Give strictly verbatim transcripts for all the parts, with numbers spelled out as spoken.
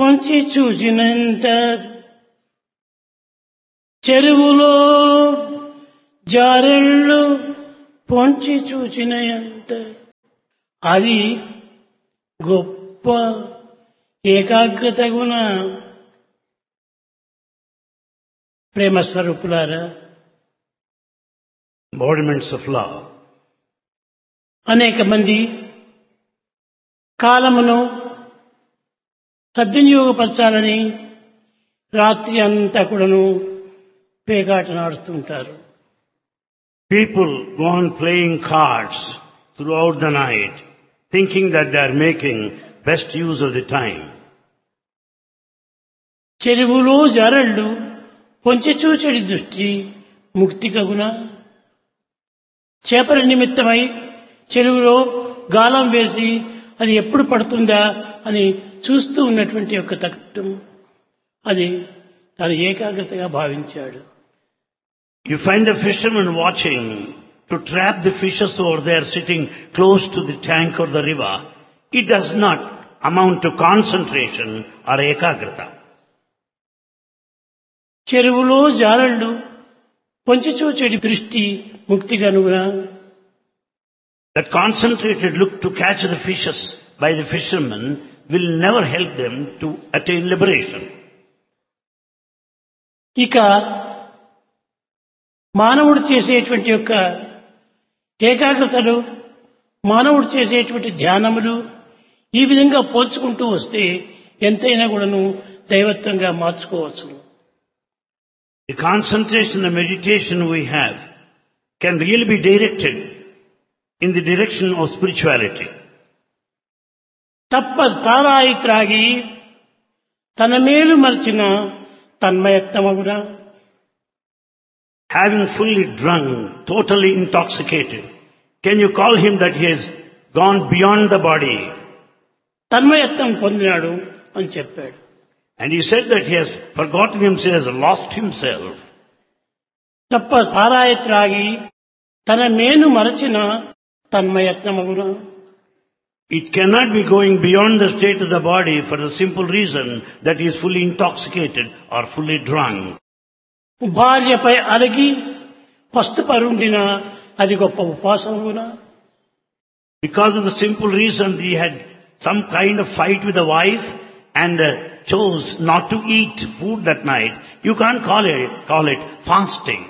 పొంచి చూచినంత చెరువులో జారెళ్ళు పొంచి చూచినంత అది గొప్ప ఏకాగ్రత గుణ. ప్రేమ స్వరూపులారా, embodiments of love. అనేక మంది కాలమును సద్వినియోగపరచాలని రాత్రి అంతా కూడాను పేకాట నాడుతుంటారు. People go on playing cards throughout the night, thinking that they are making best use of the time. చెరువులో జారళ్ళు పొంచి చూచెడి దృష్టి ముక్తి కగున. చేపల నిమిత్తమై చెరువులో గాలం వేసి అది ఎప్పుడు పడుతుందా అని చూస్తూ ఉన్నటువంటి యొక్క తత్వం అది తన ఏకాగ్రతగా భావించాడు. You find the fisherman watching to trap the fishes over there sitting close to the tank or the river. It does not amount to concentration or ekagrata. చెరువులో జారళ్ళు పొంచి చూచెడి దృష్టి ముక్తి కనుగొన. That concentrated look to catch the fishes by the fishermen will never help them to attain liberation. ఇక మానవుడు చేసేటువంటి యొక్క ఏకాగ్రతలు, మానవుడు చేసేటువంటి ధ్యానములు ఈ విధంగా పోల్చుకుంటూ వస్తే ఎంతైనా కూడాను దైవత్వంగా మార్చుకోవచ్చు. The concentration and meditation we have can really be directed in the direction of spirituality. తప్ప తారాయి త్రాగి తన మేలు మర్చిన తన్మయత్వమగున. Having fully drunk, totally intoxicated, can you call him that he has gone beyond the body? తన్మయత్వం పొందినాడు అని చెప్పాడు. And he said that he has forgotten himself, has lost himself. తప్ప తారాయి త్రాగి తన మేను మరచిన తన్మయత్వమగున. It cannot be going beyond the state of the body for the simple reason that he is fully intoxicated or fully drunk. భార్యపై అలగి పస్తు పరుండిన అది గొప్ప ఉపాసనగున. Because of the simple reason he had some kind of fight with the wife and uh, chose not to eat food that night, you can't call it, call it fasting.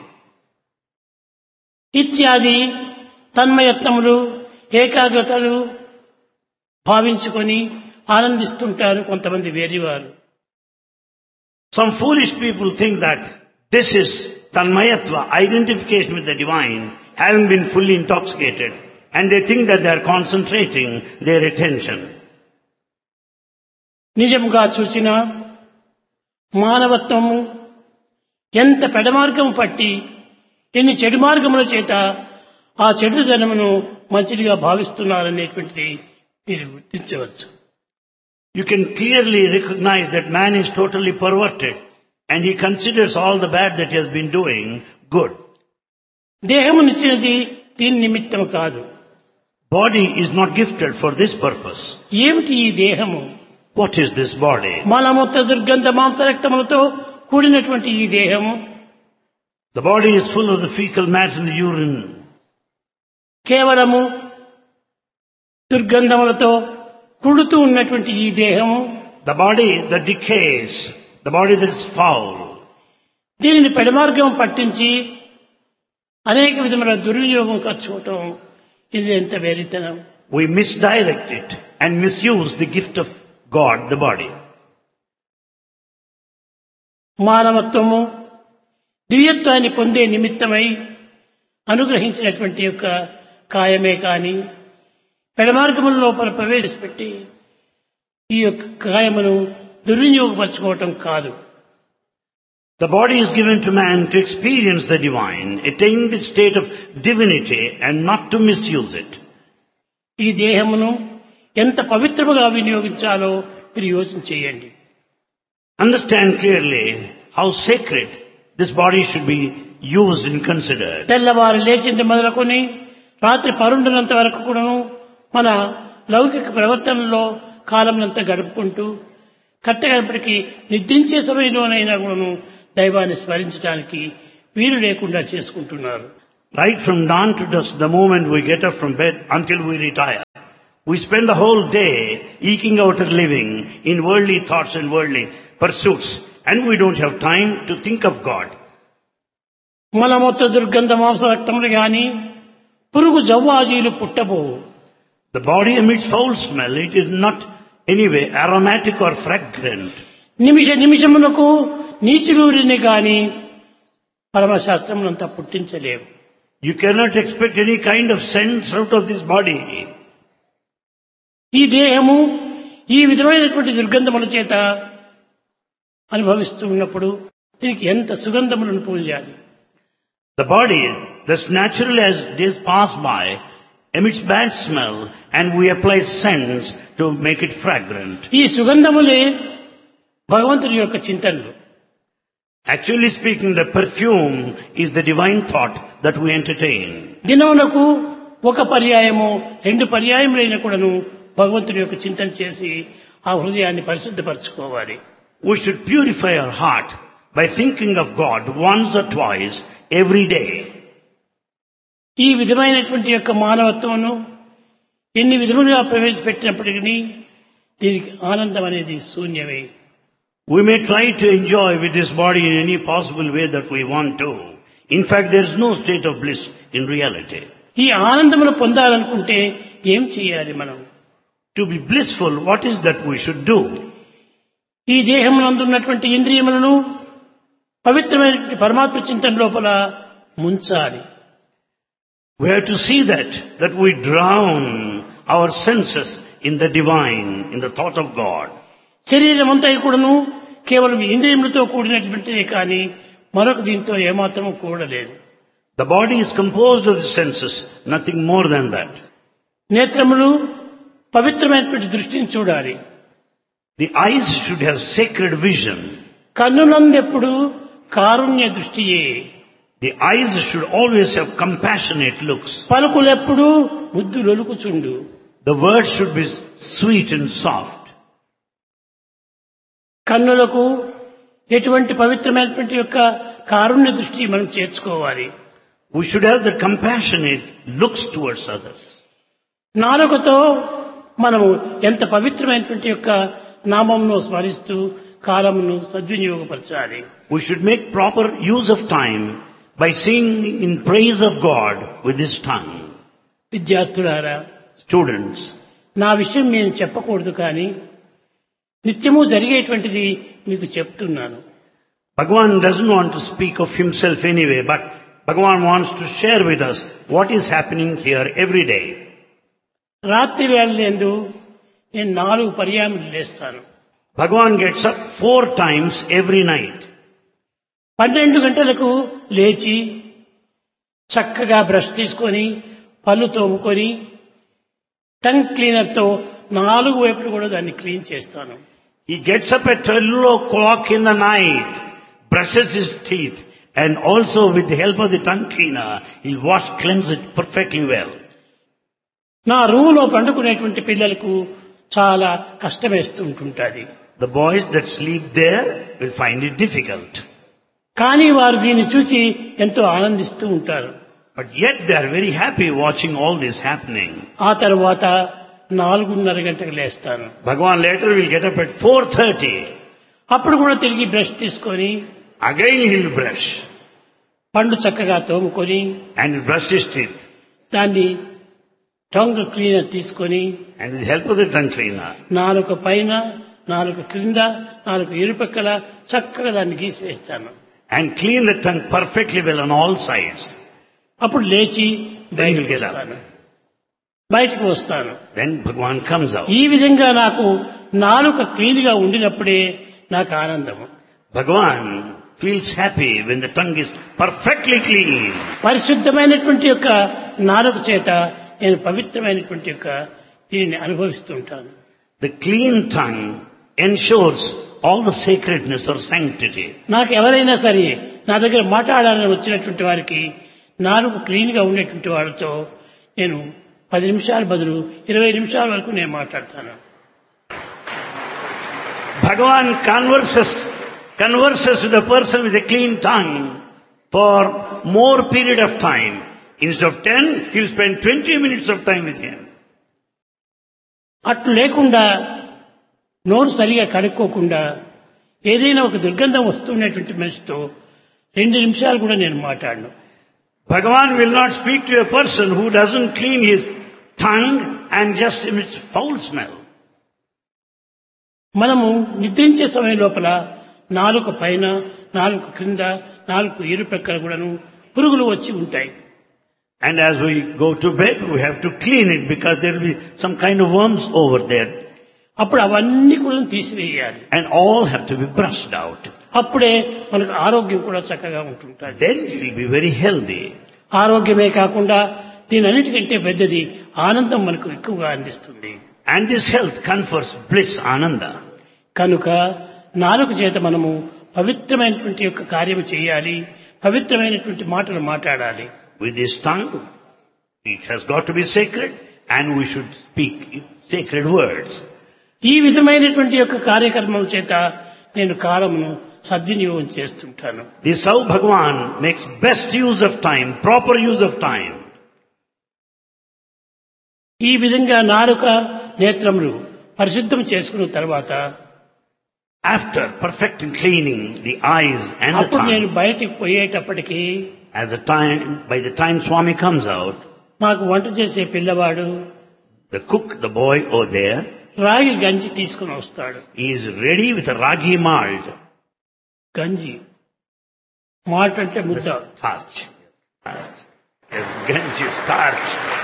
ఇత్యాది తన్మయత్నములు, ఏకాగ్రతలు భావించుకొని ఆనందిస్తుంటారు కొంతమంది వేరివారు. Some foolish people think that this is tanmayatva, identification with the divine, having been fully intoxicated, and they think that they are concentrating their attention. నిజముగా చూచిన మానవత్వము ఎంత పెడమార్గము పట్టి ఎన్ని చెడు మార్గముల చేత ఆ చెడుదనమును మంచిదిగా భావిస్తున్నారనేటువంటిది మీరు గుర్తించవచ్చు. You can clearly recognize that man is totally perverted and he considers all the bad that he has been doing good. దేహమునిచ్చినది దీని నిమిత్తము కాదు. Body is not gifted for this purpose. ఏమిటి ఈ దేహము? What is this body? మలమూత్ర దుర్గంధ మాంస రక్తములతో కూడినటువంటి ఈ దేహము. The body is full of the fecal matter and the urine. కేవలము దుర్గంధములతో కుడుతూ ఉన్నటువంటి ఈ దేహము. The body that decays, the body that is foul. దీనిని పెడమార్గం పట్టించి అనేక విధముల దుర్వినియోగం ఖర్చుకోవటం ఇది ఎంత వెరితనం. We misdirect it and misuse the gift of God, the body. మానవత్వము దివ్యత్వాన్ని పొందే నిమిత్తమై అనుగ్రహించినటువంటి యొక్క కాయమే కాని పెడమార్గముల లోపల ప్రవేశపెట్టి ఈ యొక్క కాయమును దుర్వినియోగపరచుకోవటం కాదు. The body is given to man to experience the divine, attain the state of divinity and not to misuse it. ఈ దేహమును ఎంత పవిత్రముగా వినియోగించాలో మీరు యోచన చేయండి. Understand clearly how sacred this body should be used and considered. తెల్లవారు లేచింది మొదలుకొని రాత్రి పరుండునంత వరకు కూడాను మన లౌకిక ప్రవర్తనలో కాలమునంతా గడుపుకుంటూ కట్టగడపటికి నిద్రించే సమయంలోనైనా కూడాను దైవాన్ని స్మరించడానికి వీలు లేకుండా చేసుకుంటున్నారు. Right from dawn to dusk, the moment we get up from bed until we retire, we spend the whole day eking out a living in worldly thoughts and worldly pursuits, and we don't have time to think of God. మలమూత్ర దుర్గంధ మాంస రక్తములు గాని పురుగు జవ్వాజీలు పుట్టబోవు. The body emits foul smell. It is not anyway aromatic or fragrant. నిమిష నిమిషమునకు నీచులూరిని గాని పరమశాస్త్రములంతా పుట్టించలేవు. You cannot expect any kind of sense out of this body. ఈ దేహము ఈ విధమైనటువంటి దుర్గంధముల చేత అనుభవిస్తూ ఉన్నప్పుడు దీనికి ఎంత సుగంధములను పూయాలి. The body, thus naturally as days pass by, emits bad smell, and we apply scents to make it fragrant. ఈ సుగంధములే భగవంతుని యొక్క చింతనలు. Actually speaking, the perfume is the divine thought that we entertain. దినమునకు ఒక పర్యాయము రెండు పర్యాయములైన కూడాను భగవంతుని యొక్క చింతన చేసి ఆ హృదయాన్ని పరిశుద్ధపరచుకోవాలి. We should purify our heart by thinking of God once or twice every day. ఈ విధమైనటువంటి యొక్క మానవత్వమును ఎన్ని విధములుగా ప్రవేశపెట్టినప్పటికీ దీనికి ఆనందం అనేది శూన్యమే. We may try to enjoy with this body in any possible way that we want to. In fact, there is no state of bliss in reality. ఈ ఆనందమును పొందాలనుకుంటే ఏం చేయాలి మనం? To be blissful, what is that we should do? ఈ దేహమునందు ఉన్నటువంటి ఇంద్రియములను పవిత్రమైనటువంటి పరమాత్మ చింతన లోపల ముంచాలి. We have to see that, that we drown our senses in the divine, in the thought of God. శరీరం అంతా కూడాను కేవలం ఇంద్రియములతో కూడినటువంటిదే కానీ మరొక దీంతో ఏమాత్రము కూడలేదు. The body is composed of the senses, nothing more than that. నేత్రములు పవిత్రమైనటువంటి దృష్టిని చూడాలి. The eyes should have sacred vision. కన్నులందెప్పుడు Karunya దృష్టియే. The eyes should always have compassionate looks. పలుకులెప్పుడు ముద్దు లొలుకుచుండు. The words should be sweet and soft. కన్నులకు ఎటువంటి పవిత్రమైనటువంటి యొక్క కారుణ్య దృష్టి మనం చేర్చుకోవాలి. We should have the compassionate looks towards others. నాలుకతో మనము ఎంత పవిత్రమైనటువంటి యొక్క నామమును స్మరిస్తూ కాలమును సద్వినియోగపరచాలి. We should make proper use of time by singing in praise of God with this tongue. విద్యార్థులారా, Students, నా విషయం నేను చెప్పకూడదు కానీ నిత్యము జరిగేటువంటిది మీకు చెప్తున్నాను. Bhagavan doesn't want to speak of himself anyway, but Bhagavan wants to share with us what is happening here every day. రాత్రి వేళలందు నేను నాలుగు పర్యాయములు లేస్తాను. Bhagavan gets up four times every night. పన్నెండు గంటలకు లేచి చక్కగా బ్రష్ తీసుకొని పళ్ళు తోముకొని టంగ్ క్లీనర్తో నాలుగు వైపులు కూడా దాన్ని క్లీన్ చేస్తాను. He gets up at twelve o'clock in the night, brushes his teeth, and also with the help of the tongue cleaner, he'll wash, cleanse it perfectly well. నా రూములో పండుకునేటువంటి పిల్లలకు చాలా కష్టమేస్తూ ఉంటుంటుంది. The boys that sleep there will find it difficult. కానీ వారు దీన్ని చూసి ఎంతో ఆనందిస్తూ ఉంటారు. But yet they are very happy watching all this happening. ఆ తర్వాత నాలుగున్నర గంటకు లేస్తాను. Bhagavan later will get up at four thirty. అప్పుడు కూడా తిరిగి బ్రష్ తీసుకొని Again he'll brush. పండు చక్కగా తోముకొని And he'll brush his teeth. దాన్ని టంగ్ క్లీనర్ తీసుకొని And with the help of the tongue cleaner. నాలుక పైన నాలుక క్రింద నాలుక ఇరుపక్కల చక్కగా దాన్ని గీసివేస్తాను. And clean the tongue perfectly well on all sides. అప్పుడు లేచి Then he'll బయటకు get up. వస్తాను బయటకు వస్తాను Then Bhagavan comes out. ఈ విధంగా నాకు నాలుక క్లీన్ గా ఉండినప్పుడే నాకు ఆనందము. Bhagavan feels happy when the tongue is perfectly clean. పరిశుద్ధమైనటువంటి యొక్క నాలుక చేత నేను పవిత్రమైనటువంటి యొక్క దీనిని అనుభవిస్తూ ఉంటాను. The clean tongue ensures all the sacredness or sanctity. నాకు ఎవరైనా సరే నా దగ్గర మాట్లాడాలని వచ్చినటువంటి వారికి నాలుగు క్లీన్ గా ఉండేటువంటి వాళ్ళతో నేను పది నిమిషాల బదులు ఇరవై నిమిషాల వరకు నేను మాట్లాడతాను. Bhagavan converses, converses with a person with a clean tongue for more period of time. Instead of ten, he'll spend twenty minutes of time with him. అట్లు లేకుండా నోరు సరిగా కడుక్కోకుండా ఏదైనా ఒక దుర్గంధం వస్తున్నటువంటి మనిషితో రెండు నిమిషాలు కూడా నేను మాట్లాడను. Bhagavan will not speak to a person who doesn't clean his tongue and just emits foul smell. మనము నిద్రించే సమయం లోపల నాలుక పైన, నాలుక క్రింద, నాలుగు ఇరు ప్రక్కల కూడాను పురుగులు వచ్చి ఉంటాయి. And as we go to bed, we have to clean it because there will be some kind of worms over there. అప్పుడు అవన్నీ కూడా తీసివేయాలి. And all have to be brushed out. అప్పుడే మనకు ఆరోగ్యం కూడా చక్కగా ఉంటుంటుంది. Then it will be very healthy. ఆరోగ్యమే కాకుండా దీని అన్నిటికంటే పెద్దది ఆనందం మనకు ఎక్కువగా అందిస్తుంది. And this health confers bliss, ananda. కనుక నాలుక చేత మనము పవిత్రమైనటువంటి యొక్క కార్యము చేయాలి, పవిత్రమైనటువంటి మాటలు మాట్లాడాలి. With this tongue, it has got to be sacred and we should speak sacred words. ఈ విధమైనటువంటి యొక్క కార్యక్రమం చేత నేను కాలమును సద్వినియోగం చేస్తుంటాను. This is how Bhagavan makes best use of time, proper use of time. ఈ విధంగా నాలుక నేత్రములు పరిశుద్ధం చేసుకున్న తర్వాత After perfecting cleaning the eyes and the అప్పుడు నేను tongue, బయటికి పోయేటప్పటికి as the time, by the time Swami comes out, మాకు వంట చేసే పిల్లవాడు the cook, the boy over there, రాగి గంజి తీసుకుని వస్తాడు. he is ready with a ragi malt. గంజి మాల్ట్ అంటే ముద్ద. Starch. Starch. Yes, ganji is starch.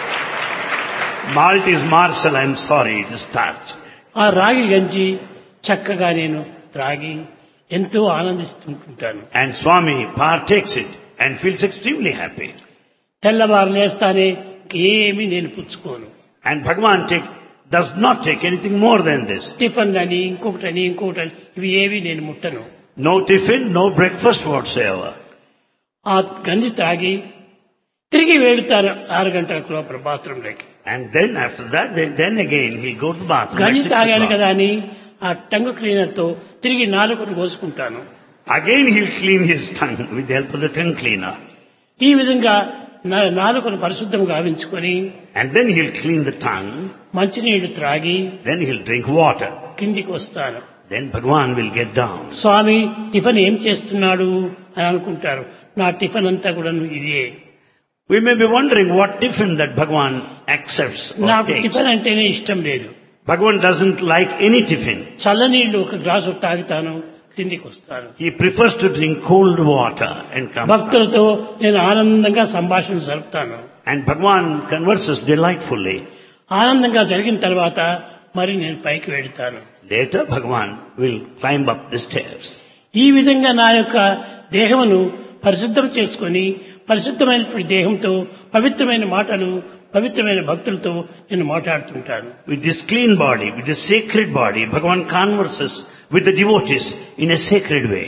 Malt is marcel, I'm sorry, it is starch. ఆ రాగి గంజి చక్కగా నేను త్రాగి ఎంతో ఆనందిస్తుంటాను. And Swami partakes it and feels extremely happy. తెల్లవారు లేస్తానే ఏమీ నేను పుచ్చుకోను. And Bhagavan take, does not take anything more than this. Tiffin అని ఇంకొకటని ఇంకొకటని ఇవి ఏవి నేను ముట్టను. No tiffin, no breakfast whatsoever. ఆ గంజి తాగి తిరిగి వెళ్తారు ఆరు గంటల లోపల బాత్రూంలోకి. And then after that, then, then again he'll go to the bathroom at గంజి six తాగాను కదా o'clock. అని ఆ టంగ్ క్లీనర్ తో తిరిగి నాలుకను కోసుకుంటాను. Again he'll clean his tongue with the help of the tongue cleaner. ఈ విధంగా నా- నాలుకను పరిశుద్ధంగా గావించుకొని And then he'll clean the tongue. మంచినీళ్లు త్రాగి Then he'll drink water. కిందికి వస్తాను. Then Bhagavan will get down. Swamy tiffin ఏం చేస్తున్నాడు అని అనుకుంటారు. నా టిఫిన్ అంతా కూడా ఇదే. We may be wondering what tiffin that Bhagavan accepts or నాకు takes. టిఫిన్ అంటేనే ఇష్టం లేదు. Bhagavan doesn't like any tiffin. చల్లనీళ్లు ఒక గ్లాసు తాగుతాను, కిందికి వస్తాను. He prefers to drink cold water and come. భక్తులతో నేను ఆనందంగా సంభాషణ జరుపుతాను. And Bhagavan converses delightfully. ఆనందంగా జరిగిన తర్వాత మరి నేను పైకి వెళ్తాను. Later Bhagavan will climb up the stairs. ఈ విధంగా నా యొక్క దేహమును పరిశుద్ధం చేసుకొని పరిశుద్ధమైనటువంటి దేహంతో పవిత్రమైన మాటలు పవిత్రమైన భక్తులతో నేను మాట్లాడుతుంటాను. With this clean body, with this sacred body, Bhagavan converses with the devotees in a sacred way.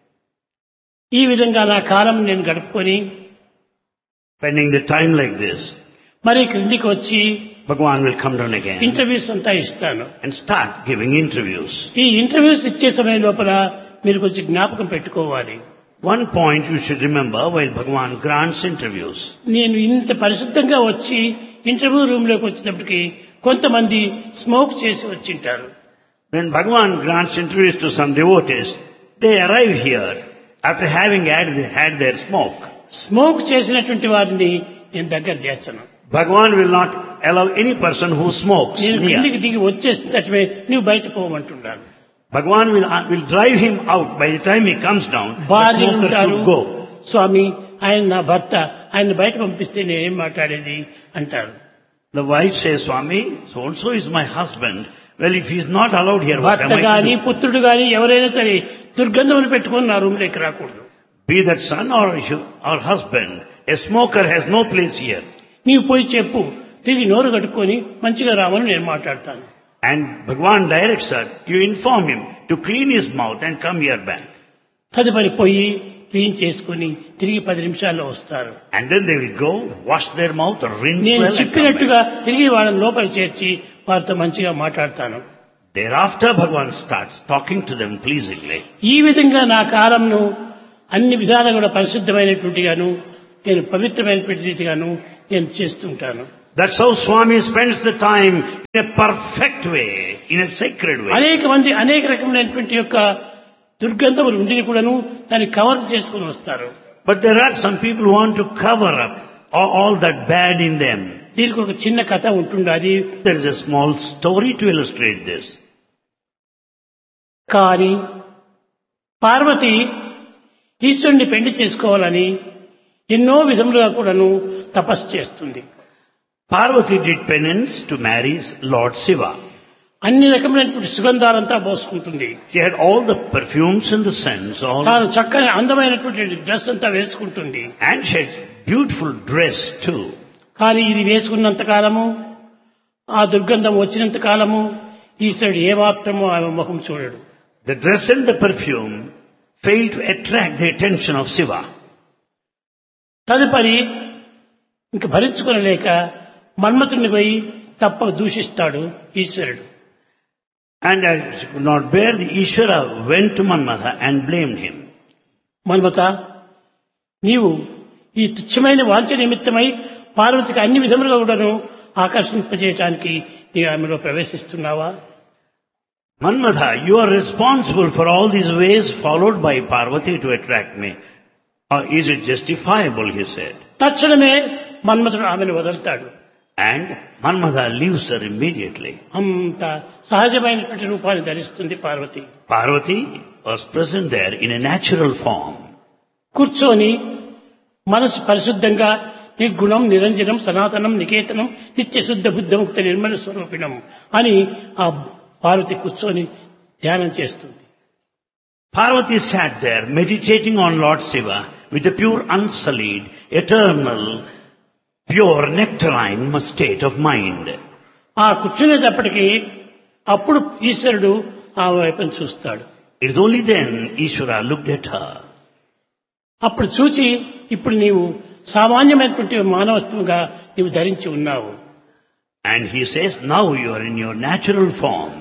ఈ విధంగా నా కాలం నేను గడుపుకొని Spending the time like this, మరి క్రిందికి వచ్చి Bhagavan will come down again interviews అంతా ఇస్తాను. and start giving interviews. ఈ ఇంటర్వ్యూస్ ఇచ్చే సమయం లోపల మీరు కొంచెం జ్ఞాపకం పెట్టుకోవాలి. One point you should remember while Bhagavan grants interviews. నేను ఇంత పరిశుద్ధంగా వచ్చి ఇంటర్వ్యూ రూమ్ లోకి వచ్చేటప్పటికి కొంతమంది స్మోక్ చేసి వచ్చింటారు. When Bhagavan grants interviews to some devotees, they arrive here after having had, had their smoke. Smoke చేసినటువంటి వారిని నేను దగ్గర చేర్చను. Bhagavan will not allow any person who smokes నేను near. కిందికి దిగి వచ్చేసినట్టువే నువ్వు బయట పోమంటున్నాను. Bhagavan will, uh, will drive him out. By the time he comes down, the భార్య smoker ఉంటారు, should go. స్వామి ఆయన నా భర్త, ఆయన బయట పంపిస్తే నేనేం మాట్లాడేది అంటారు. The wife says, Swami, so-and-so is my husband. Well, if he is not allowed here, what am భర్త I గాని to do? పుత్రుడు గాని ఎవరైనా సరే దుర్గంధములు పెట్టుకొని నా రూమ్ లోకి రాకూడదు. Be that son or, or husband, a smoker has no place here. నీవు పోయి చెప్పు, తిరిగి నోరు కట్టుకొని మంచిగా రామని నేను మాట్లాడతాను. And Bhagavan directs her, you inform him to clean his mouth and come here back. తదుపరి పోయి క్లీన్ చేసుకుని తిరిగి పది నిమిషాల్లో వస్తారు. And then they will go, wash their mouth, rinse నేను well and come back. చెప్పినట్టుగా తిరిగి వాళ్ళని లోపల చేర్చి వారితో మంచిగా మాట్లాడతాను. Thereafter, Bhagavan starts talking to them pleasingly. ఈ విధంగా నా కాలంను అన్ని విధాలుగా కూడా పరిశుద్ధమైనటువంటిగాను నేను పవిత్రమైనటువంటి రీతిగాను నేను చేస్తుంటాను. That's how Swami spends the time in a perfect way, in a sacred way. అనేక మంది అనేక రకమైనటువంటి యొక్క దుర్గంధములు ఉండిని కూడాను దాన్ని కవర్ చేసుకుని వస్తారు. But there are some people who want to cover up all, all that bad in them. దీనికి ఒక చిన్న కథ ఉంటుంది. అది There is a small story to illustrate this. కానీ పార్వతి ఈశ్వరుని పెళ్లి చేసుకోవాలని ఎన్నో విధములుగా కూడాను తపస్సు చేస్తుంది. Parvati did penance to marry Lord Shiva. అన్ని రకమైనటువంటి సుగంధాలంతా పోసుకుంటుంది. She had all the perfumes and the scents, all, తాను చక్కని అందమైనటువంటి డ్రెస్ అంతా వేసుకుంటుంది. and she had beautiful dress too. కానీ ఇది వేసుకున్నంత కాలము ఆ దుర్గంధం వచ్చినంత కాలము ఈశ్వరుడు ఏమాత్రమో ఆమె ముఖం చూడడు. The dress and the perfume failed to attract the attention of Shiva. తదుపరి ఇంక భరించుకోలేక మన్మథుని పోయి తప్ప దూషిస్తాడు ఈశ్వరుడు. And as she could not bear, the Ishvara went to Manmatha and blamed him. Manmatha, నీవు ఈ తుచ్చమైన వాంఛ నిమిత్తమై పార్వతికి అన్ని విధములుగా కూడాను ఆకర్షింపజేయటానికి నీ ఆమెలో ప్రవేశిస్తున్నావా? Manmatha, you are responsible for all these ways followed by Parvati to attract me. Or is it justifiable, he said. తక్షణమే మన్మథుడు ఆమెను వదులుతాడు. And Manmatha leaves her immediately. అంత సహజమైనటువంటి రూపాన్ని ధరిస్తుంది Parvati. Parvati was present there in a natural form. కూర్చొని మనసు పరిశుద్ధంగా నిర్గుణం నిరంజనం సనాతనం నికేతనం నిత్య శుద్ధ బుద్ధముక్త నిర్మల స్వరూపిణం అని ఆ పార్వతి కూర్చొని ధ్యానం చేస్తుంది. Parvati sat there meditating on Lord Shiva with a pure, unsullied, eternal, pure, nectarine state of mind. ఆ కూర్చునేటప్పటికీ అప్పుడు ఈశ్వరుడు ఆ వైపును చూస్తాడు. It is only then Ishvara looked at her. అప్పుడు చూచి ఇప్పుడు నీవు సామాన్యమైనటువంటి మానవత్వంగా నీవు ధరించి ఉన్నావు. And he says, now you are in your natural form.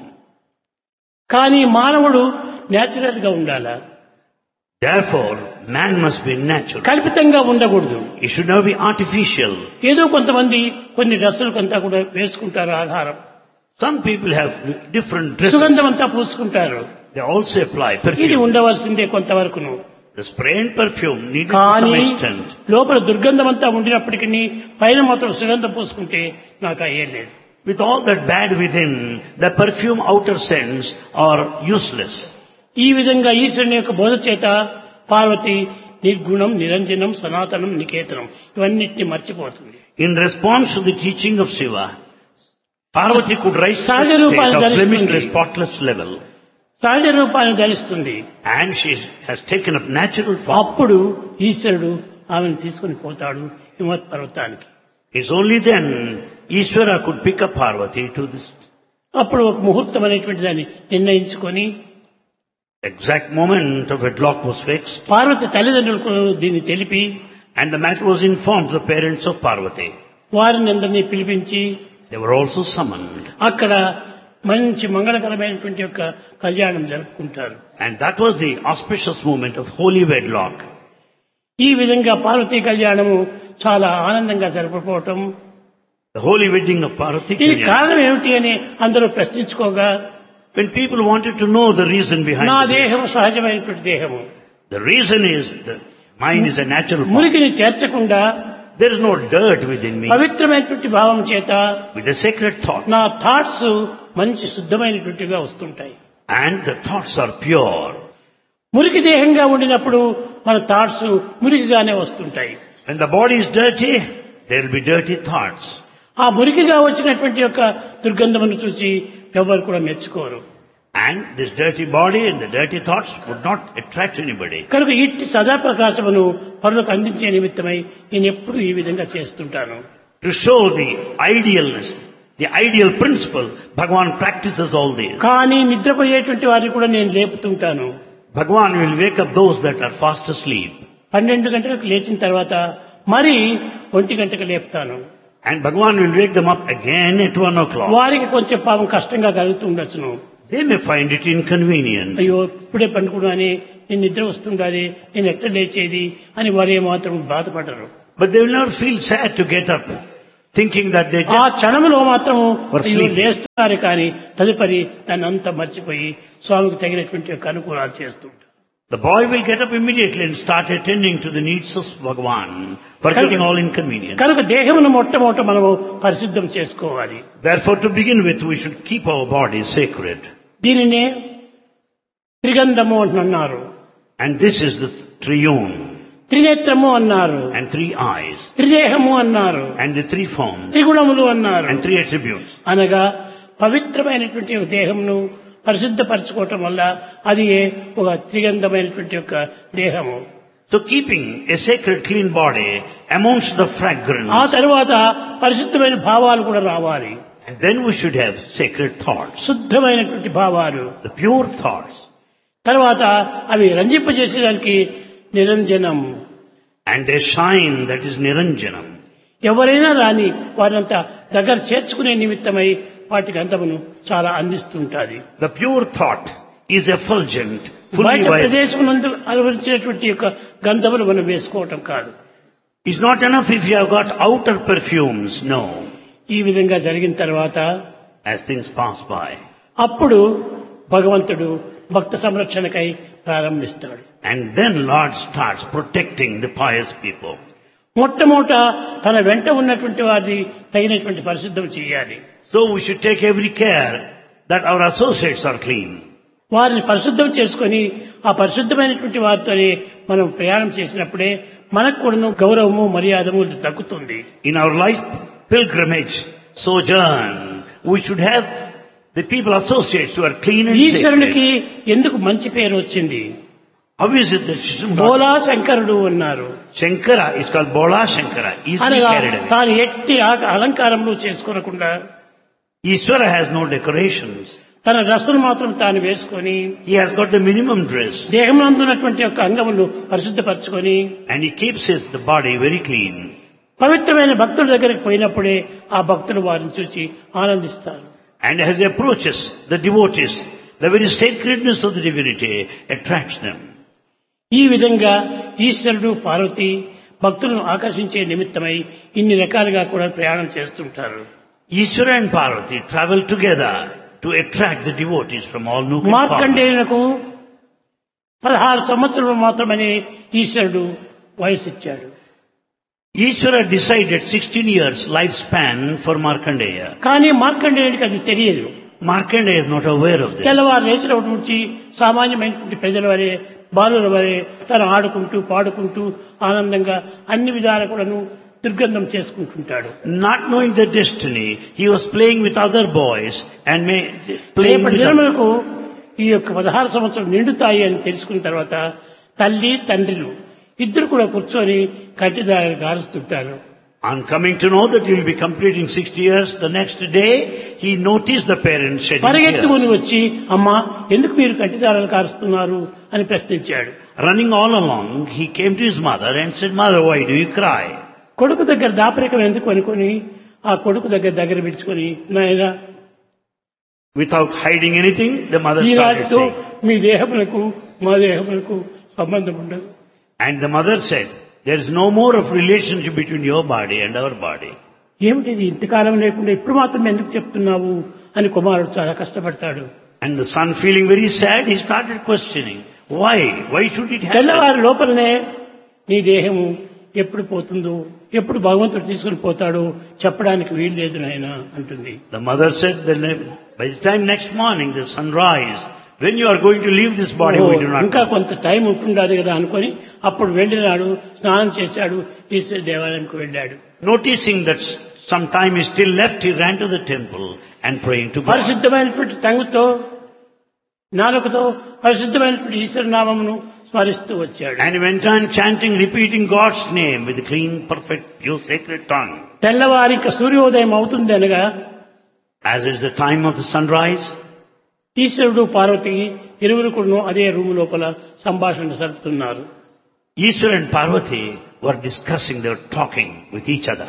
కానీ మానవుడు నేచురల్ గా ఉండాలా? Therefore, man must be natural. కల్పితంగా ఉండకూడదు. He should not be artificial. ఏదో కొంతమంది కొన్ని డ్రెస్సులు కొంత కూడా వేసుకుంటారు ఆహారం. Some people have different dresses. సుగంధం అంతా పూసుకుంటారు. They also apply ఇది perfume. ఉండవలసిందే కొంతవరకును. The spray and perfume needed to కానీ some extent. లోపల దుర్గంధం అంతా ఉండినప్పటికీ పైన మాత్రం సుగంధం పూసుకుంటే నాకు అయ్యే లేదు. With all that bad within, the perfume outer scents are useless. ఈ విధంగా ఈశ్వరుని యొక్క బోధ చేత పార్వతి నిర్గుణం నిరంజనం సనాతనం నికేతనం ఇవన్నిటిని మర్చిపోతుంది. In response to the teaching of Shiva, Parvati could rise to సహజ the state రూపాన్ని of ధరిస్తుంది. blemishless, spotless level. సహజ రూపాన్ని ధరిస్తుంది. And she has taken up natural form. అప్పుడు ఈశ్వరుడు ఆమెను తీసుకుని పోతాడు హిమవత్ పర్వతానికి. It's only then Ishvara could pick up Parvati to this అప్పుడు ఒక ముహూర్తం అనేటువంటి దాన్ని నిర్ణయించుకొని exact moment of wedlock was fixed. Parvati తల్లిదండ్రులకు దీన్ని తెలిపి And the matter was informed to the parents of Parvati. వారిని అందరినీ పిలిపించి They were also summoned. అక్కడ మంచి మంగళకరమైనటువంటి యొక్క కళ్యాణం జరుపుకుంటారు. And that was the auspicious moment of holy wedlock. ఈ విధంగా పార్వతీ కళ్యాణము చాలా ఆనందంగా జరపకపోవటం. The holy wedding of Parvati. దీనికి కారణం ఏమిటి అని అందరూ ప్రశ్నించుకోగా When people wanted to know the reason behind నా this, దేహము సహజమైనటువంటి దేహము, the reason is that mine is a natural form. మురికిని చేర్చకుండా There is no dirt within me. పవిత్రమైనటువంటి భావం చేత With a sacred thought. నా థాట్స్ మంచి శుద్ధమైనటువంటిగా వస్తుంటాయి. And the thoughts are pure. మురికి దేహంగా ఉండినప్పుడు మన థాట్స్ మురికిగానే వస్తుంటాయి. When the body is dirty, there will be dirty thoughts. ఆ మురికిగా వచ్చినటువంటి యొక్క దుర్గంధమును చూసి ఎవరు కూడా మెచ్చుకోరు. And this dirty body and the dirty thoughts would not attract anybody. కనుక ఇట్టి సదాప్రకాశమును పరులకు అందించే నిమిత్తమై నేను ఎప్పుడు ఈ విధంగా చేస్తుంటాను. To show the idealness, the ideal principle, Bhagavan practices all this. కానీ నిద్రపోయేటువంటి వారిని కూడా నేను లేపుతుంటాను. Bhagavan will wake up those that are fast asleep. పన్నెండు గంటలకు లేచిన తర్వాత మరి ఒంటి గంటకు లేపుతాను. And Bhagavan will wake them up again at one o'clock. వారికి కొంచెం పాపం కష్టంగా కలుగుతుండొచ్చును. They may find it inconvenient. అయ్యో ఇప్పుడే పండుకున్నాని, నేను నిద్ర వస్తుండాలి, నేను ఎట్లా లేచేది అని వారు ఏమాత్రం బాధపడరు. But they will never feel sad to get up, thinking that they ఆ just... క్షణంలో మాత్రము Or అయ్యో sleep. లేస్తున్నారు కానీ తదుపరి దాన్ని అంతా మర్చిపోయి స్వామికి తగినటువంటి యొక్క అనుకూలాలు చేస్తుంటారు. The boy will get up immediately and start attending to the needs of Bhagavan, forgetting all inconvenience. కనుక దేహమును మొట్టమొదట మనము పరిశుద్ధం చేసుకోవాలి. Therefore, to begin with, we should keep our body sacred. దీనినే త్రిగంధము అంటున్నారు, And this is the triune, త్రినేత్రము అన్నారు, and three eyes, త్రిదేహము అన్నారు, and the three forms, త్రిగుణములు అన్నారు. and three attributes. అనగా పవిత్రమైనటువంటి ఒక దేహమును పరిశుద్ధపరచుకోవటం వల్ల అది ఒక త్రిగంధమైనటువంటి యొక్క దేహము. So keeping a sacred clean body amounts the ఆ fragrance. తరువాత పరిశుద్ధమైన భావాలు కూడా రావాలి. And then we should have sacred thoughts, శుద్ధమైనటువంటి భావాలు. the pure thoughts. తర్వాత అవి రంజింపజేసేదానికి నిరంజనం. And they shine, that is Niranjanam. ఎవరైనా రాని వారంతా దగ్గర చేర్చుకునే నిమిత్తమై వాటికి అంతమును చాలా అందిస్తుంటాది. The pure thought is effulgent, fully బయట vibrant. ప్రదేశం నందు అలవరించినటువంటి యొక్క గంధములు మనం వేసుకోవటం కాదు. It's not enough if you have got outer perfumes, no. ఈ విధంగా జరిగిన తర్వాత As things pass by. అప్పుడు భగవంతుడు భక్త సంరక్షణకై ప్రారంభిస్తాడు. And then Lord starts protecting the pious people. మొట్టమొదట తన వెంట ఉన్నటువంటి వారిని తగినటువంటి పరిశుద్ధం చేయాలి. So we should take every care that our associates are clean. వారిని పరిశుద్ధం చేసుకొని ఆ పరిశుద్ధమైనటువంటి వారితోనే మనం ప్రయాణం చేసినప్పుడే మనకు కూడా గౌరవము మర్యాదము దక్కుతుంది. In our life pilgrimage, sojourn, we should have the people associates who are clean and ఈశ్వరునికి sacred. ఎందుకు మంచి పేరు వచ్చింది? How is it that Shri- బోలా శంకరుడు అన్నారు. Shankara is called Bola Shankara, easily అనగా carried away. తాను ఎట్టి ఆ- అలంకారములు చేసుకోనకుండా Ishvara has no decorations. తన డ్రెస్సును మాత్రం తాను వేసుకొని He has got the minimum dress. దేహమునందున్నటువంటి యొక్క అంగములు పరిశుద్ధపరచుకొని And he keeps his the body very clean. పవిత్రమైన భక్తుల దగ్గరికి పోయినప్పుడే ఆ భక్తులు వారిని చూసి ఆనందిస్తారు. And as he approaches the devotees, the very sacredness of the divinity attracts them. ఈ విధంగా ఈశ్వరుడు పార్వతి భక్తులను ఆకర్షించే నిమిత్తమై ఇన్ని రకాలుగా కూడా ప్రయాణం చేస్తుంటారు. Ishvara and Parvati travel together to attract the devotees from all nook and corner. మార్కండేయులకు పదహారు సంవత్సరాలు మాత్రమని ఈశ్వరుడు వయసు ఇచ్చాడు. Ishvara decided sixteen years lifespan for Markandeya. కానీ మార్కండేయుడికి అది తెలియదు. Markandeya is not aware of this. తెల్లవారు లేచినప్పటి నుంచి సామాన్యమైనటువంటి ప్రజల వరే బాలుల వరే తను ఆడుకుంటూ పాడుకుంటూ ఆనందంగా అన్ని విధాల కూడాను దుర్గంధం చేసుకుంటుంటాడు. Not knowing the destiny, he was playing with other boys and may, playing రేపటి with them. దినములకు ఈ యొక్క పదహారు సంవత్సరాలు నిండుతాయి అని తెలుసుకున్న తర్వాత తల్లి తండ్రులు ఇద్దరు కూడా కూర్చొని కట్టిదారులు కారుస్తుంటారు. On coming to know that he will be completing sixty years, the next day he noticed the parents shedding పరిగెత్తుకుని tears. వచ్చి అమ్మా ఎందుకు మీరు కట్టిదారులు కారుస్తున్నారు అని ప్రశ్నించాడు. Running all along, he came to his mother and said, "Mother, why do you cry?" కొడుకు దగ్గర దాపరికం ఎందుకు అనుకొని ఆ కొడుకు దగ్గర దగ్గర పిలుచుకొని నాయనా Without hiding anything, the mother started ఈనాటితో saying. మీ దేహములకు మా దేహములకు సంబంధం ఉండదు. And the mother said, there is no more of relationship between your body and our body. ఏమిటిది ఇంతకాలం లేకుండా ఇప్పుడు మాత్రం ఎందుకు చెప్తున్నావు అని కుమారుడు చాలా కష్టపడతాడు. And the son, feeling very sad, he started questioning, why? Why should it happen? తెల్లవారి లోపలనే నీ దేహము ఎప్పుడు పోతుందో ఎప్పుడు భగవంతుడు తీసుకుని పోతాడో చెప్పడానికి వీలు లేదు నాయన అంటుంది. The mother said, that by the time next morning the sun rise, when you are going to leave this body, we do not ఇంకా know. కొంత టైం ఉంటుండదు కదా అనుకొని అప్పుడు వెళ్ళినాడు, స్నానం చేశాడు, ఈశ్వర దేవాలయానికి వెళ్ళాడు. Noticing that some time is still left, he ran to the temple and praying to God. పరిశుద్ధమైనటువంటి తంగుతో నాలుకతో పరిశుద్ధమైనటువంటి ఈశ్వర నామమును స్మరిస్తూ వచ్చాడు. And he went on chanting, repeating God's name with a clean, perfect, pure, sacred tongue. తెల్లవారి ఇంకా సూర్యోదయం అవుతుంది అనగా As it is the time of the sunrise, ఈశ్వరుడు పార్వతి ఇరువురు కూడా అదే రూము లోపల సంభాషణ జరుపుతున్నారు. Ishvara and Parvati were discussing, they were talking with each other.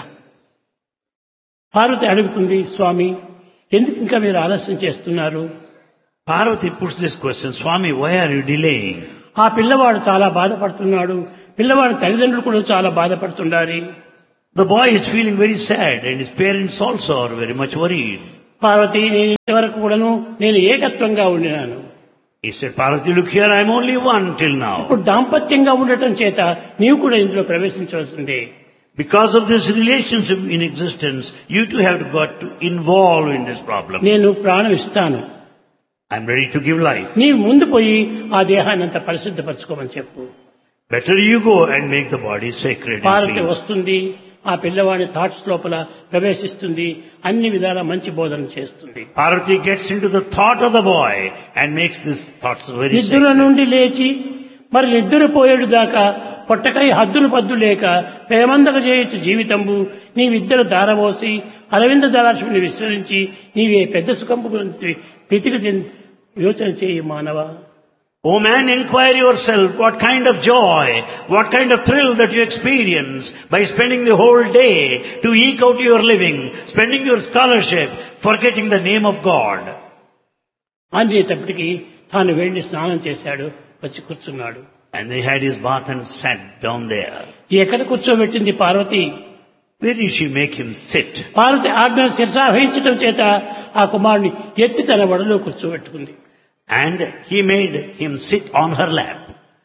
Parvati అడుగుతుంది, స్వామి ఎందుకు ఇంకా మీరు ఆలస్యం చేస్తున్నారు? Parvati puts this question, Swami, why are you delaying? ఆ పిల్లవాడు చాలా బాధపడుతున్నాడు. పిల్లవాడి తల్లిదండ్రులు కూడా చాలా బాధపడుతున్నారు. The boy is feeling very sad and his parents also are very much worried. Parvati, నేను ఇంతవరకు కూడాను నేను ఏకత్వంగా ఉండినాను. He said, Parvati, look here, I am only one till now. ఇప్పుడు దాంపత్యంగా ఉండటం చేత నీవు కూడా ఇందులో ప్రవేశించవలసిందే. Because of this relationship in existence, you too have got to involve in this problem. నేను ప్రాణం ఇస్తాను. I am ready to give life. నీవు ముందు పోయి ఆ దేహాన్ని అంత పరిశుద్ధపరచుకోమని చెప్పు. Better you go and make the body sacred and Parvati clean. వస్తుంది, ఆ పిల్లవాడి థాట్స్ లోపల ప్రవేశిస్తుంది, అన్ని విధాల మంచి బోధన చేస్తుంది. Parvati gets into the thought of the boy and makes these thoughts very నిద్ర sacred. నుండి లేచి మరి నిద్రపోయేడు దాకా పొట్టకై హద్దులు పద్దు లేక ప్రేమందక చేయొచ్చు జీవితంబు నీవిద్దరు దారబోసి అరవింద దళాశ్విని విశ్వసించి నీవే పెద్ద సుఖంపు గురించి ప్రీతికి యోచన చేయి మానవ. O man, inquire yourself what kind of joy, what kind of thrill that you experience by spending the whole day to eke out your living, spending your scholarship, forgetting the name of God. అనేటప్పటికీ తాను వెళ్లి స్నానం చేశాడు, వచ్చి కూర్చున్నాడు. And he had his bath and sat down there. ఎక్కడ కూర్చోబెట్టింది Parvati? Where did she make him sit? Parvati ఆజ్ఞను శిరసావహించడం చేత ఆ కుమారుని ఎత్తి తన వడలో కూర్చోబెట్టుకుంది. And he made him sit on her lap.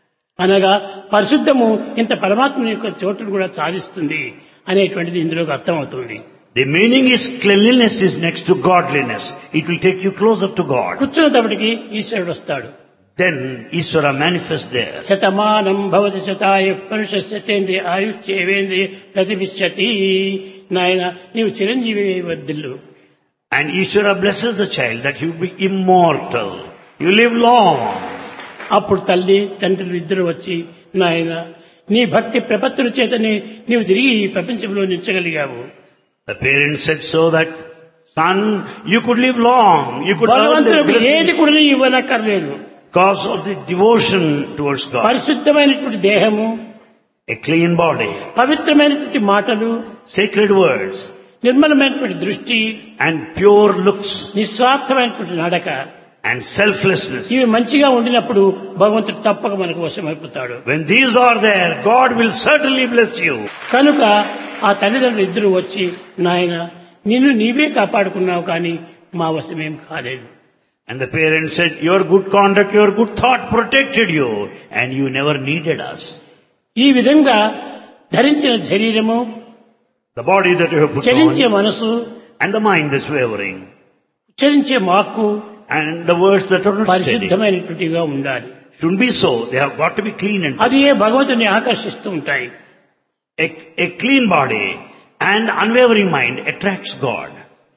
అనగా పరిశుద్ధము ఇంత పరమాత్మ యొక్క చోటును కూడా సాధిస్తుంది అనేటువంటిది ఇందులోకి అర్థమవుతుంది. The meaning is cleanliness is next to godliness. It will take you closer to God. కూర్చున్నప్పటికీ ఈశ్వరుడు వస్తాడు. Then Ishvara manifests there. Shatamanam Bhavati శతాయ పురుషేంద్రియ ఆయుష్యేవేంద్రియ ప్రతిభిష్యతి. నాయన నీవు Chiranjeevi వర్ధిల్లు. And Ishvara blesses the child that you be immortal. You live long. అప్పుడు తల్లి తండ్రులు ఇద్దరు వచ్చి, నాయన నీ భక్తి ప్రపత్తుల చేతనే నీవు తిరిగి ఈ ప్రపంచంలో నిలిచగలిగావు. The parents said so that, son, you could live long. You could earn the భగవంతుడికి ఏది blessings కూడా ఇవ్వనక్కర్లేదు. because of the devotion towards God. పరిశుద్ధమైనటువంటి దేహము, A clean body, పవిత్రమైనటువంటి మాటలు, sacred words, నిర్మలమైనటువంటి దృష్టి, and pure looks, నిస్వార్థమైనటువంటి నడక, and selflessness. ఇవి మంచిగా ఉండినప్పుడు భగవంతుడు తప్పక మనకు వశమైపోతాడు. When these are there, God will certainly bless you. కనుక ఆ తల్లిదండ్రులు ఇద్దరు వచ్చి, నాయన నిన్ను నీవే కాపాడుకున్నావు కానీ మా వశమేం కాలేదు. And the parents said, your good conduct, your good thought protected you, and you never needed us. ఈ విధంగా ధరించిన శరీరము, The body that you have put చలించే on, మనసు, and the mind that's wavering, చలించే వాక్కు and the words that are not steady. పరిశుద్ధమైనటువంటిగా ఉండాలి. Shouldn't be so. They have got to be clean and అది ఏ భగవంతుని ఆకర్షిస్తూ ఉంటాయి. a, a clean body and unwavering mind attracts God.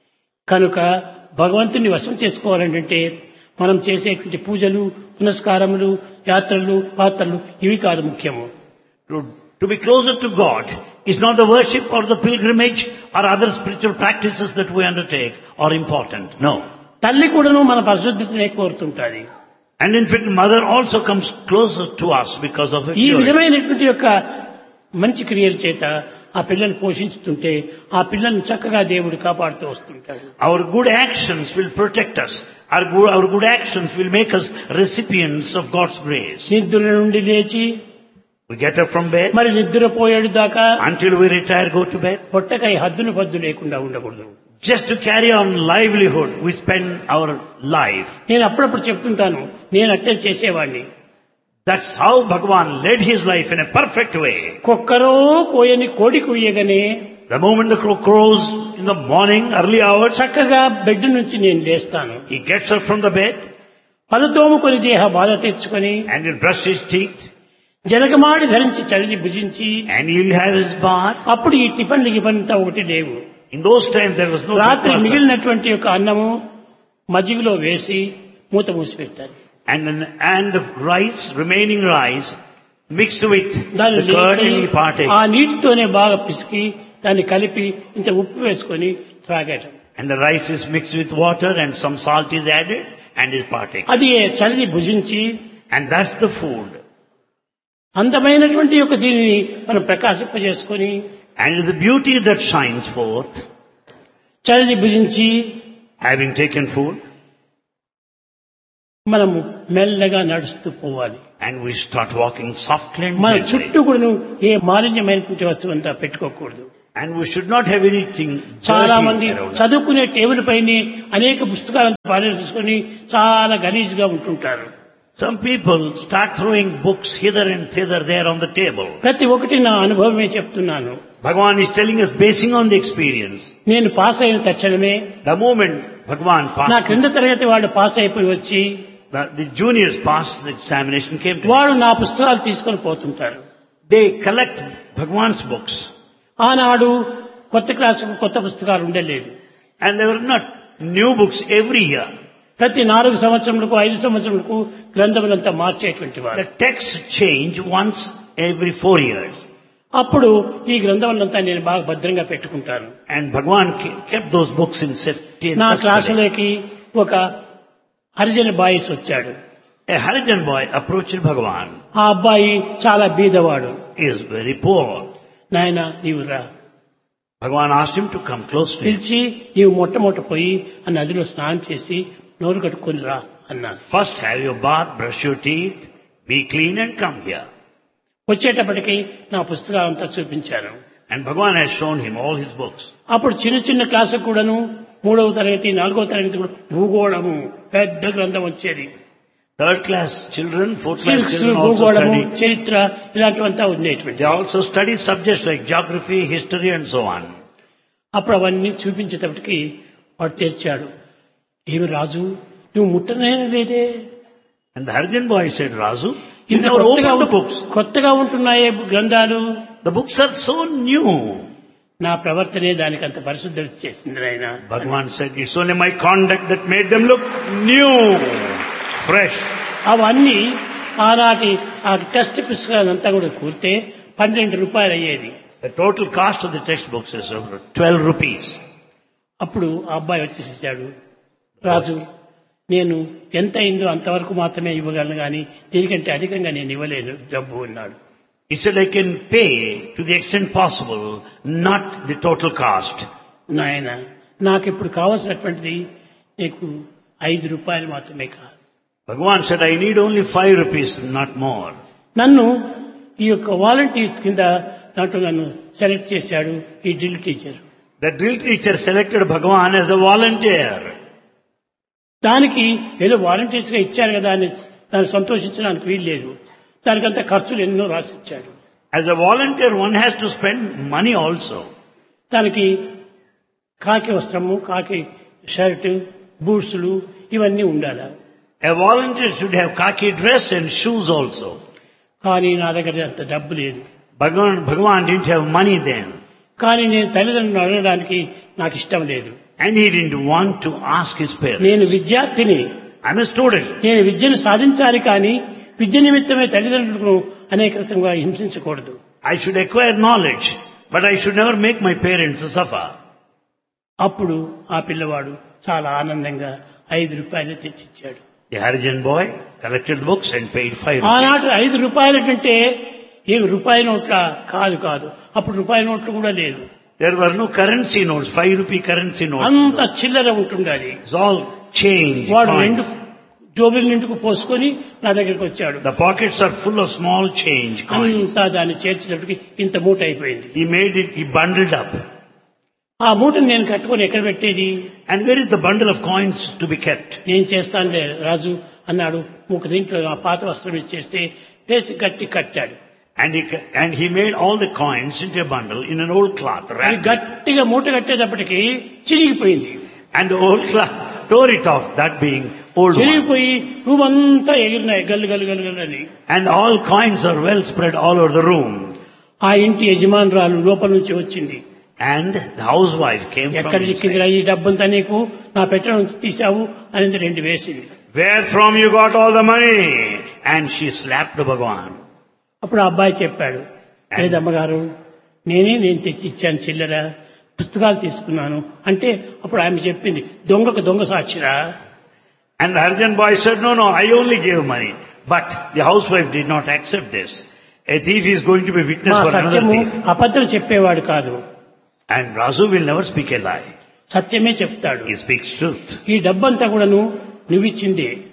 కనుక భగవంతుని వశం చేసుకోవాలంటే మనం చేసేటువంటి పూజలు, పునస్కారములు, యాత్రలు, పాత్రలు ఇవి కాదు ముఖ్యము. To, to be closer to God is not the worship or the pilgrimage or other spiritual practices that we undertake are important. No. తల్లి కూడాను మన పరిశుద్ధతనే కోరుతుంటాది. And in fact, mother also comes closer to us because of her ఈ purity. విధమైనటువంటి యొక్క మంచి క్రియల చేత ఆ పిల్లల్ని పోషించుతుంటే ఆ పిల్లల్ని చక్కగా దేవుడు కాపాడుతూ వస్తుంటాడు. Our good actions will protect us. Our good, our good actions will make us recipients of God's grace. నిద్ర నుండి లేచి We get up from bed. మరి నిద్రపోయేడు దాకా Until we retire, go to bed. పొట్టకై హద్దులు పద్దు లేకుండా ఉండకూడదు. Just to carry on livelihood, we spend our life. నేను అప్పుడప్పుడు చెప్తుంటాను, నేను అట్టే చేసేవాడిని. That's how Bhagavan led his life in a perfect way. కుక్కరో కోయని కోడి కుయ్యగానే The moment the crow crows in the morning, early hours, చక్కగా బెడ్ నుంచి నేను లేస్తాను. he gets up from the bed పలుతోముకొని దేహ బాధ తెచ్చుకొని and he'll brush his teeth జలగమాడి ధరించి చలిని భుజించి and he'll have his bath. అప్పుడు ఈ టిఫిన్లు గిఫన్తా ఒకటి లేవు. In those times there was no రాత్రి breakfast. మిగిలినటువంటి యొక్క అన్నము మజ్జిగలో వేసి మూత మూసి పెడతారు. And, and the rice, remaining rice, mixed with దాన్ని the curd లేచి and he partake. ఆ నీటితోనే బాగా పిసికి దాన్ని కలిపి ఇంత ఉప్పు వేసుకొని త్రాగటం. And the rice is mixed with water and some salt is added and is partake. అది చలిని భుజించి And that's the food. అందమైనటువంటి యొక్క దీనిని మనం ప్రకాశింపజేసుకొని And the beauty that shines forth, చలిని భుజించి having taken food, మనము మెల్లగా నడుస్తూ పోవాలి. And we start walking softly and మన gently. చుట్టూ కూడా ఏ మాలిన్యమైనటువంటి వస్తువు అంతా పెట్టుకోకూడదు. And we should not have anything చాలా dirty మంది around us. చదువుకునే టేబుల్ పైన అనేక పుస్తకాలను పారేసుకొని చాలా గలీజ్గా ఉంటుంటారు. Some people start throwing books hither and thither there on the table. ప్రతి ఒక్కటి నా అనుభవమే చెప్తున్నాను. Bhagavan is telling us basing on the experience. నేను పాస్ అయిన తక్షణమే The moment Bhagavan నా passed, క్రింద తరగతి వాడు పాస్ అయిపోయి వచ్చి the, the juniors passed the examination came to them. వాడు నా పుస్తకాలు తీసుకొని పోతుంటారు. They collect Bhagavan's books. ఆనాడు కొత్త క్లాసుకు కొత్త పుస్తకాలు ఉండలేదు. And there were not new books every year. ప్రతి నాలుగు సంవత్సరములకు ఐదు సంవత్సరములకు గ్రంథములంతా మార్చేటువంటి వారు. The texts change once every four years. అప్పుడు ఈ గ్రంథములంతా నేను బాగా భద్రంగా పెట్టుకుంటాను. And Bhagavan ke- kept those books in safety and నా custody. క్లాసులోకి ఒక హరిజన బాయిస్ వచ్చాడు. A Harijan boy approached Bhagavan. ఆ అబ్బాయి చాలా బీదవాడు. He is very poor. నాయన నీవు రా, Bhagavan asked him to come close to him. పిలిచి నీవు మొట్టమొదట పోయి ఆ నదిలో స్నానం చేసి నోరు కట్టుకొని రా అన్నాను. First have your bath, brush your teeth, be clean and come here. వచ్చేటప్పటికి నా పుస్తకాలంతా చూపించాను. And Bhagavan has shown him all his books. అప్పుడు చిన్న చిన్న క్లాసుకు కూడాను మూడవ తరగతి నాలుగవ తరగతి కూడా భూగోళము పెద్ద గ్రంథం వచ్చేది. Third class children, fourth class civics, children also భూగోళము, study. చరిత్ర ఇలాంటివంతా ఉండేటువంటి. They also study subjects like geography, history and so on. అప్పుడు అవన్నీ చూపించేటప్పటికి వాడు తెరిచాడు. ఏమి రాజు నువ్వు ముట్టనే లేదే, And the Harijan boy said, Razu, you ఇంత never కొత్తగా opened the books. కొత్తగా ఉంటున్నాయే గ్రంథాలు. The books are so new. నా ప్రవర్తనే దానికి అంత పరిశుద్ధి చేసింది నాయన. Bhagavan said, it's only my conduct that made them look new, fresh. అవన్నీ ఆనాటి ఆ టెక్స్ట్ పుస్తకాలంతా కూడా కూర్తే పన్నెండు రూపాయలు అయ్యేది. The total cost of the textbooks is over twelve rupees. అప్పుడు ఆ అబ్బాయి వచ్చేసాడు. రాజు నేను ఎంత అయిందో అంతవరకు మాత్రమే ఇవ్వగలను కానీ దీనికంటే అధికంగా నేను ఇవ్వలేను డబ్బు అన్నాడు. He said, I can pay to the extent possible, not the total cost. నాయన నాకు ఇప్పుడు కావాల్సినటువంటిది నీకు ఐదు రూపాయలు మాత్రమే కాదు. Bhagavan said, I need only five rupees, not more. నన్ను ఈ యొక్క వాలంటీర్స్ కింద దాంట్లో నన్ను సెలెక్ట్ చేశాడు ఈ drill teacher. The drill teacher selected Bhagavan as a volunteer. దానికి ఏదో వాలంటీర్స్ గా ఇచ్చారు కదా అని దాన్ని సంతోషించడానికి వీలు లేదు. దానికంతా ఖర్చులు ఎన్నో రాసిచ్చాడు. As a volunteer, one has to spend money also. దానికి కాకి వస్త్రము, కాకి షర్టు, బూట్స్లు ఇవన్నీ ఉండాలి. A volunteer should have khaki dress and shoes also. కానీ నా దగ్గర అంత డబ్బు లేదు. Bhagavan, Bhagavan didn't have money then. కానీ నేను తల్లిదండ్రులను అడగడానికి నాకు ఇష్టం లేదు. And he didn't want to ask his parents. నేను విద్యార్థిని, I'm a student. నేను విద్యను సాధించాలి కానీ విద్య నిమిత్తమే తల్లిదండ్రులను అనేక రకంగా హింసించకూడదు. I should acquire knowledge, but I should never make my parents suffer. అప్పుడు ఆ పిల్లవాడు చాలా ఆనందంగా ఐదు రూపాయలు తెచ్చిచ్చాడు. The Harijan boy collected the books and paid five rupees. ఆనాటి ఐదు రూపాయల కంటే ఏమి రూపాయి నోట్ల కాదు కాదు అప్పుడు రూపాయి నోట్లు కూడా లేదు. There were no currency notes, five rupee currency notes. అంత చిల్లర ఉంటుండాలి. It's all change. వాడు coins. రెండు జోబుల నిండుకు పోసుకొని నా దగ్గరికి వచ్చాడు. The pockets are full of small change coins. అంతా దాన్ని చేర్చేటప్పటికి ఇంత మూట అయిపోయింది. He made it, he bundled up. ఆ మూటను నేను కట్టుకొని ఎక్కడ పెట్టేది? And where is the bundle of coins to be kept? నేను చేస్తానులే రాజు అన్నాడు. ఒక దీంట్లో ఆ పాత వస్త్రం ఇచ్చేస్తే వేసి గట్టి కట్టాడు. And he, and he made all the coins into a bundle in an old cloth. అది Wrapped. గట్టిగా మూట కట్టేటప్పటికి చిరిగిపోయింది. And the old cloth tore it off, that being old one. చిరిగిపోయి room అంతా ఎగిరినాయి గల్లు గల్లు గల్లు గల్లు అని. And all coins are well spread all over the room. ఆ ఇంటి యజమానురాలు లోపల నుంచి వచ్చింది. And the housewife came ఎక్కడ from చిక్కిందిరా inside. ఈ డబ్బంతా నీకు నా పెట్టె నుంచి తీసావు అనేది రెండు వేసింది. Where from you got all the money? And she slapped Bhagavan. అప్పుడు ఆ అబ్బాయి చెప్పాడు, లేదమ్మగారు నేనే నేను తెచ్చి ఇచ్చాను చిల్లర, పుస్తకాలు తీసుకున్నాను అంటే అప్పుడు ఆమె చెప్పింది దొంగకు దొంగ సాక్షిరా. And the Harijan boy said, no, no, I only gave money. But the housewife did not accept this. A thief is going to be witness మా for another సత్యము thief. అబద్ధం చెప్పేవాడు కాదు, And Razu will never speak a lie. సత్యమే చెప్తాడు. He speaks truth. ఈ డబ్బంతా కూడాను నువ్విచ్చిందే.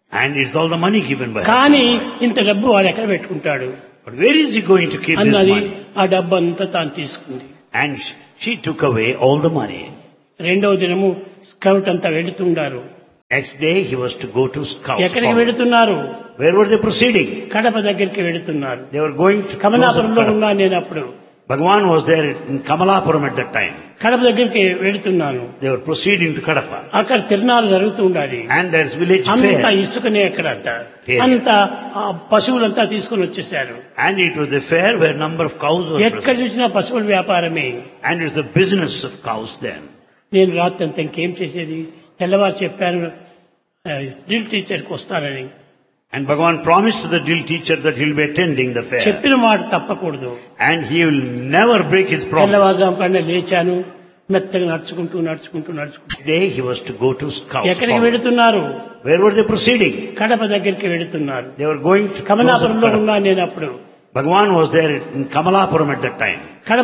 And it's all the money given by her. కానీ ఇంత డబ్బు వాడు ఎక్కడ పెట్టుకుంటాడు But where is he going to keep this అన్నది money? ఆ డబ్బు అంతా తాను తీసుకుంది. And sh- she took away all the money. రెండవ దినము స్కౌట్ అంతా వెళుతుండారు. Next day he was to go to Scouts. ఎక్కడికి Hall. వెళుతున్నారు? Where were they proceeding? Kadapa దగ్గరికి వెళుతున్నారు. They were going to close కమలాపురంలో up Kadapa. ఉన్నాను నేను అప్పుడు. Bhagavan was there in Kamalapuram at that time. Kadapa దగ్గరికి వెళుతున్నాను. They were proceeding to Kadapa. అక్కడ తిరునాళ్ళు జరుగుతూ ఉండాలి. And there's village అంతా fair. ఇసుకనే అక్కడంతా Fair. అంతా ఆ పశువులంతా తీసుకొని వచ్చేసారు. And it was the fair where number of cows were ఎక్కడ present. చూసినా పశువుల వ్యాపారమే. And it's the business of cows then. నేను రాత్రి అంతా ఇంకేం చేసేది, తెల్లవారు చెప్పాను డ్రిల్ టీచర్కి వస్తానని. And Bhagavan promised to the drill teacher that he'll be attending the fair. చెప్పిన మాట తప్పకూడదు. And he will never break his promise. తెల్లవారుజాము కన్నా లేచాను, మెత్తగా నడుచుకుంటూ నడుచుకుంటూ నడుచుకుంటూ. Today he was to go to Scouts. ఎక్కడికి Hall. వెళుతున్నారు? Where were they proceeding? Kadapa దగ్గరికి వెళుతున్నారు. They were going to close up కమలాపురంలో Kadapa. ఉన్నాను నేను అప్పుడు. Bhagavan was there in Kamalapuram at that time.